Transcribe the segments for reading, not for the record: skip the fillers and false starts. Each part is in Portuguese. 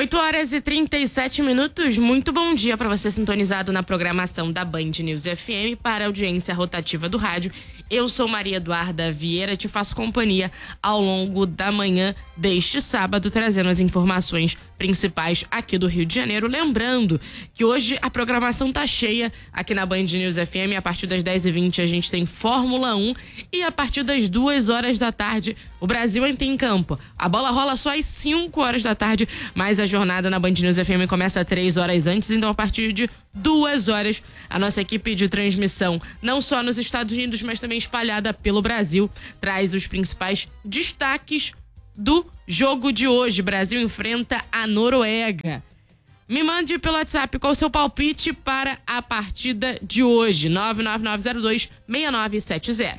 8h37, muito bom dia para você sintonizado na programação da Band News FM para a audiência rotativa do rádio. Eu sou Maria Eduarda Vieira e te faço companhia ao longo da manhã deste sábado, trazendo as informações principais aqui do Rio de Janeiro. Lembrando que hoje a programação tá cheia aqui na Band News FM. A partir das 10h20 a gente tem Fórmula 1 e a partir das 2h da tarde o Brasil entra em campo. A bola rola só às 5h da tarde, mas a jornada na Band News FM começa 3 horas antes, então a partir de 2h a nossa equipe de transmissão, não só nos Estados Unidos, mas também espalhada pelo Brasil, traz os principais destaques do jogo de hoje. Brasil enfrenta a Noruega. Me mande pelo WhatsApp qual o seu palpite para a partida de hoje, 99902-6970.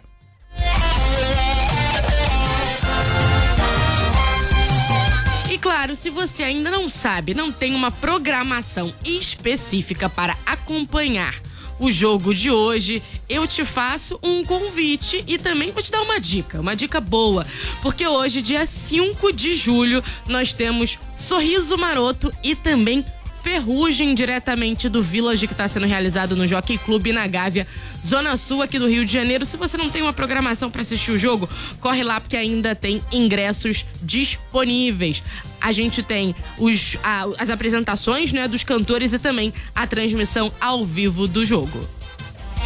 E claro, se você ainda não sabe, não tem uma programação específica para acompanhar o jogo de hoje, eu te faço um convite e também vou te dar uma dica boa, porque hoje, dia 5 de julho, nós temos Sorriso Maroto e também Ferrugem, diretamente do Village, que está sendo realizado no Jockey Club na Gávea, Zona Sul aqui do Rio de Janeiro. Se você não tem uma programação para assistir o jogo, corre lá porque ainda tem ingressos disponíveis. A gente tem as apresentações, né, dos cantores e também a transmissão ao vivo do jogo.